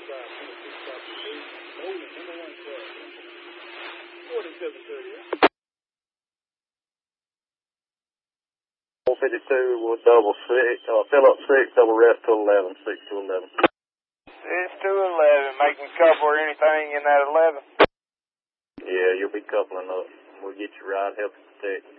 452 will double six, fill up 6, double rest to 11, 6 to 11. 6 to 11, making couple or anything in that 11? Yeah, you'll be coupling up. We'll get you right, help you protect.